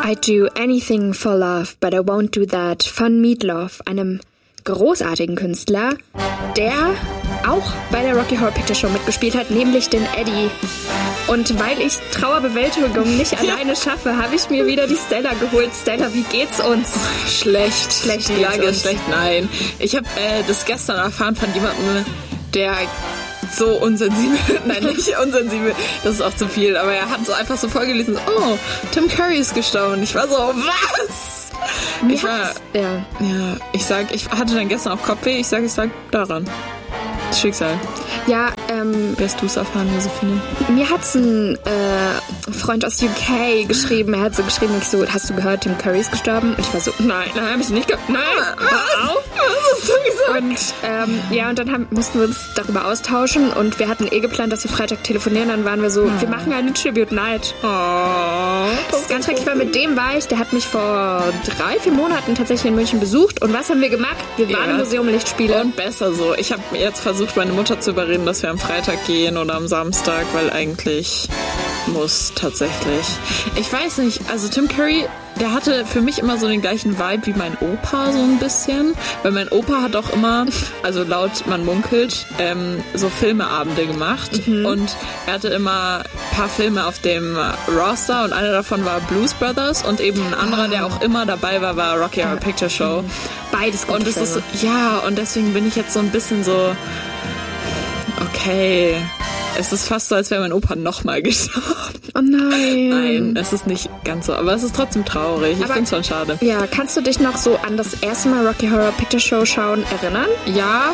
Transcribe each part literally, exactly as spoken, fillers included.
I'd do anything for love, but I won't do that von Meatloaf, einem großartigen Künstler, der auch bei der Rocky Horror Picture Show mitgespielt hat, nämlich den Eddie. Und weil ich Trauerbewältigung nicht alleine schaffe, habe ich mir wieder die Stella geholt. Stella, wie geht's uns? Schlecht. Schlecht Wie lange uns. schlecht? Nein. Ich habe äh, das gestern erfahren von jemandem, der so unsensibel, nein, nicht unsensibel, das ist auch zu viel, aber er hat so einfach so vorgelesen, oh, Tim Curry ist gestorben. Ich war so, was? Mir Ich war, ja. ja, ich sag, ich hatte dann gestern auch Kopfweh, ich sag, ich sag daran. Das Schicksal. Ja, ähm... Wie hast du es erfahren, Josephine? Mir hat's ein äh, Freund aus U K geschrieben. Er hat so geschrieben, ich so, hast du gehört, Tim Curry ist gestorben? Und ich war so, nein, nein, hab ich nicht gehört. Nein, hör auf. Was hast du gesagt? Und ähm, ja, und dann haben, mussten wir uns darüber austauschen und wir hatten eh geplant, dass wir Freitag telefonieren. Dann waren wir so, oh. wir machen eine Tribute Night. Oh, das ist ganz schrecklich, weil mit dem war ich, der hat mich vor drei, vier Monaten tatsächlich in München besucht. Und was haben wir gemacht? Wir waren ja. im Museum Lichtspiele. Und besser so. Ich habe jetzt versucht, meine Mutter zu überreden, dass wir am Freitag gehen oder am Samstag, weil eigentlich muss tatsächlich. Ich weiß nicht, also Tim Curry, der hatte für mich immer so den gleichen Vibe wie mein Opa so ein bisschen, weil mein Opa hat auch immer, also laut man munkelt, ähm, so Filmeabende gemacht mhm. und er hatte immer ein paar Filme auf dem Roster und einer davon war Blues Brothers und eben ein anderer, oh. der auch immer dabei war, war Rocky Horror Picture Show. Beides gute und das Filme. ist so, ja, und deswegen bin ich jetzt so ein bisschen so, okay, es ist fast so, als wäre mein Opa nochmal gestorben. Oh nein. Nein, es ist nicht ganz so, aber es ist trotzdem traurig. Ich finde es schon schade. Ja, kannst du dich noch so an das erste Mal Rocky Horror Picture Show schauen erinnern? Ja,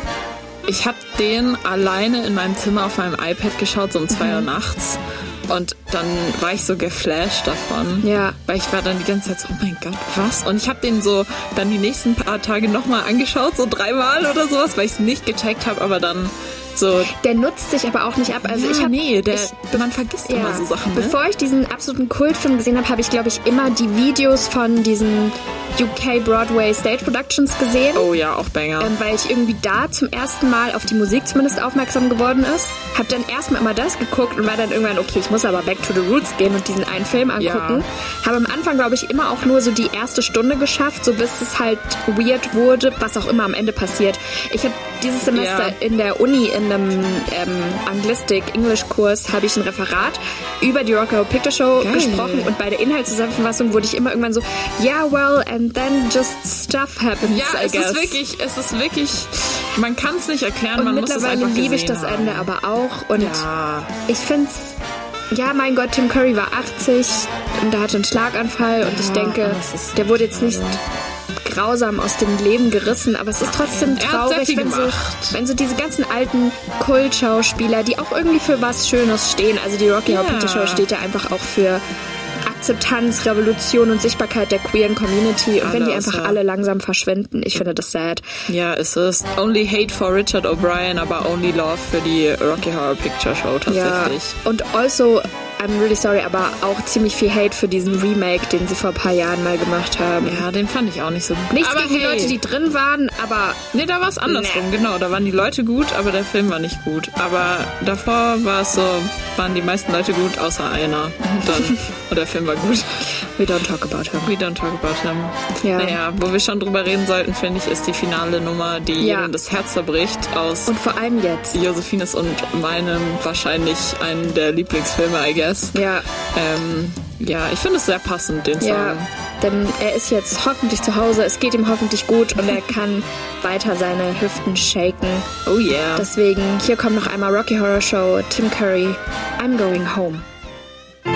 ich habe den alleine in meinem Zimmer auf meinem iPad geschaut, so um zwei mhm. Uhr nachts. Und dann war ich so geflasht davon. Ja. Weil ich war dann die ganze Zeit so, oh mein Gott, was? Und ich habe den so dann die nächsten paar Tage nochmal angeschaut, so dreimal oder sowas, weil ich es nicht gecheckt habe, aber dann so. Der nutzt sich aber auch nicht ab. Also ja, ich hab, nee, der, ich, man vergisst ja, immer so Sachen. Ne? Bevor ich diesen absoluten Kultfilm gesehen habe, habe ich, glaube ich, immer die Videos von diesen U K Broadway Stage Productions gesehen. Oh ja, auch Banger. Ähm, weil ich irgendwie da zum ersten Mal auf die Musik zumindest aufmerksam geworden ist. Hab dann erstmal immer das geguckt und war dann irgendwann, okay, ich muss aber back to the roots gehen und diesen einen Film angucken. Ja. Habe am Anfang, glaube ich, immer auch nur so die erste Stunde geschafft, so bis es halt weird wurde, was auch immer am Ende passiert. Ich habe dieses Semester ja. in der Uni in einem ähm, Anglistik-Englisch-Kurs habe ich ein Referat über die Rocky Horror Picture Show Geil. gesprochen und bei der Inhaltszusammenfassung wurde ich immer irgendwann so, yeah, well, and then just stuff happens, ja, I es guess. ist wirklich, es ist wirklich, man kann es nicht erklären, und man muss es einfach mittlerweile liebe ich das haben. Ende aber auch und ja. ich finde es, ja, mein Gott, Tim Curry war achtzig und der hatte einen Schlaganfall und ja, ich denke, der wurde jetzt nicht grausam aus dem Leben gerissen, aber es ist trotzdem traurig, wenn so, wenn so diese ganzen alten Kultschauspieler, die auch irgendwie für was Schönes stehen, also die Rocky Horror yeah. Picture Show steht ja einfach auch für Akzeptanz, Revolution und Sichtbarkeit der queeren Community und alle wenn die einfach ja. alle langsam verschwinden, ich finde das sad. Ja, es ist only hate for Richard O'Brien, aber only love für die Rocky Horror Picture Show tatsächlich. Ja. Und also I'm really sorry, aber auch ziemlich viel Hate für diesen Remake, den sie vor ein paar Jahren mal gemacht haben. Ja, den fand ich auch nicht so gut. Nichts aber gegen hey. die Leute, die drin waren, aber... Nee, da war es andersrum, nee. genau. Da waren die Leute gut, aber der Film war nicht gut. Aber davor war es so, waren die meisten Leute gut, außer einer. Und, dann, und der Film war gut. We don't talk about him. We don't talk about him. Ja. Naja, wo wir schon drüber reden sollten, finde ich, ist die finale Nummer, die ja. jedem das Herz zerbricht. Aus und vor allem jetzt. Josephines und meinem wahrscheinlich einen der Lieblingsfilme, I guess. Ja. Ähm, ja, ich finde es sehr passend, den Song. Ja, denn er ist jetzt hoffentlich zu Hause, es geht ihm hoffentlich gut und er kann weiter seine Hüften shaken. Oh yeah. Deswegen, hier kommt noch einmal Rocky Horror Show, Tim Curry, I'm Going Home.